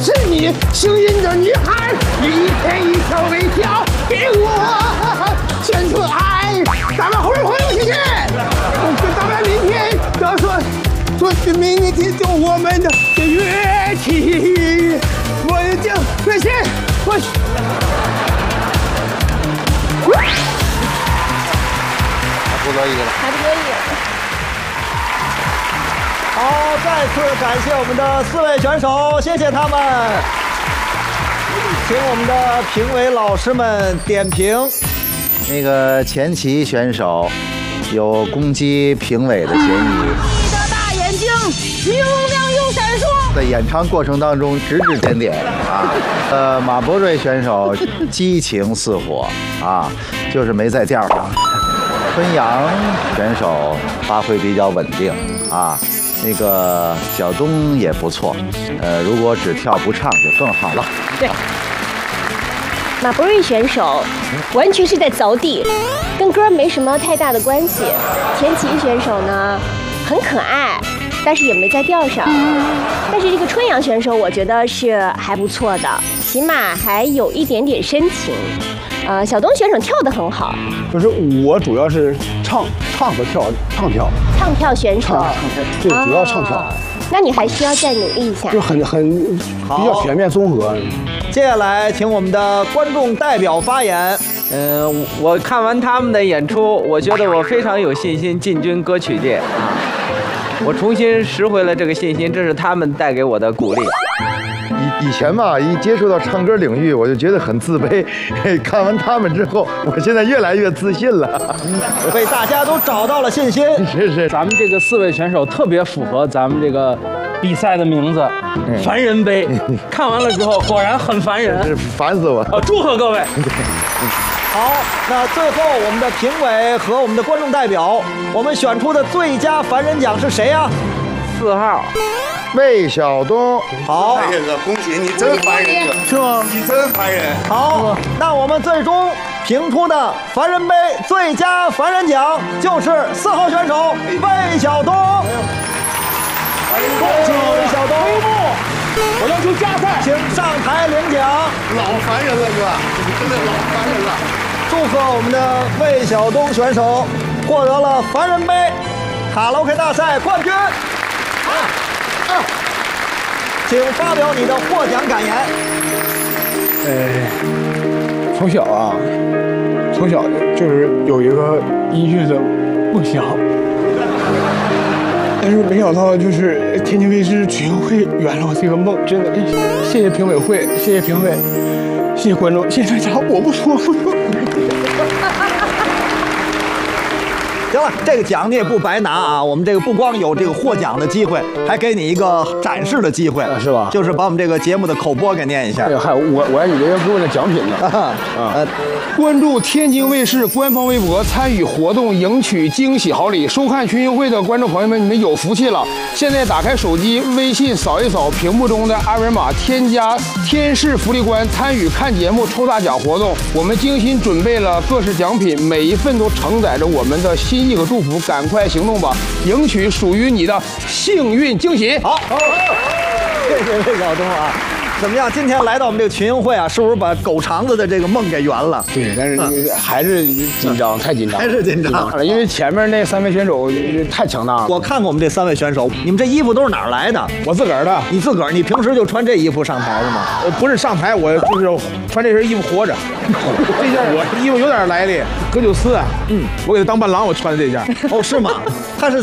是你吸引着女孩一天一条微笑给我献出爱，咱们后会有期限，咱们明天要说明天就我们的乐器，我已经决心，我。 不可以了， 还不可以。 好，再次感谢我们的4位选手，谢谢他们。请我们的评委老师们点评。 那个前期选手有攻击评委的嫌疑。 你的大眼睛明亮又闪烁。 在演唱过程当中指指点点啊。马博瑞选手激情似火啊，就是没在调上。孙杨选手发挥比较稳定啊，那个小东也不错，如果只跳不唱就更好了。 对，马博瑞选手完全是在凿地，跟歌没什么太大的关系。田琪选手呢很可爱，但是也没在调上。但是这个春阳选手我觉得是还不错的，起码还有一点点深情。小东选手跳得很好， 就是我主要是唱和跳，唱跳选手， 对，主要唱跳。 那你还需要再努力一下， 就很比较全面综合。 接下来请我们的观众代表发言。 我看完他们的演出，我觉得我非常有信心进军歌曲界。我重新拾回了这个信心，这是他们带给我的鼓励。 以前吧，一接触到唱歌领域，我就觉得很自卑。看完他们之后，我现在越来越自信了， 为大家都找到了信心。 是， 咱们这个4位选手特别符合咱们这个比赛的名字——烦人杯。看完了之后，果然很烦人， 是烦死我。 祝贺各位！ 好，那最后我们的评委和我们的观众代表，我们选出的最佳凡人奖是谁呀 ？4号。 魏晓东。 好， 凡人了，恭喜你，真烦人了， 是吗？ 你真烦人。 好，那我们最终评出的凡人杯最佳凡人奖就是4号选手魏晓东。恭喜魏晓东！ 我要求加赛， 请上台领奖。 老烦人了，哥，真的老烦人了。 祝贺我们的魏晓东选手获得了凡人杯卡拉 OK 大赛冠军。请发表你的获奖感言。 从小就是有一个音乐的梦想，但是没想到就是天津卫视群会圆了我这个梦，真的谢谢评委会，谢谢评委，谢谢观众，谢谢大家，我不说。 行了，这个奖你也不白拿啊！我们这个不光有这个获奖的机会，还给你一个展示的机会， 是吧？ 就是把我们这个节目的口播给念一下。 哎呀，还有我还以为要给我那奖品呢。关注天津卫视官方微博，参与活动，赢取惊喜好礼。收看群星会的观众朋友们，你们有福气了！现在打开手机微信，扫一扫屏幕中的二维码，添加天视福利官，参与看节目抽大奖活动。我们精心准备了各式奖品，每一份都承载着我们的心意和祝福，赶快行动吧，赢取属于你的幸运惊喜！ 好，谢谢魏晓东啊！怎么样？今天来到我们这个群英会啊，是不是把狗肠子的这个梦给圆了？ 对，但是还是紧张，太紧张， 还是紧张了，因为前面那3位选手太强大了。 我看过我们这3位选手，你们这衣服都是哪儿来的？ 我自个儿的。 你自个儿？你平时就穿这衣服上台是吗？ 不是上台，我就是穿这身衣服活着。这件我衣服有点来历，994，我给他当伴郎，我穿的这件。 哦，是吗？他是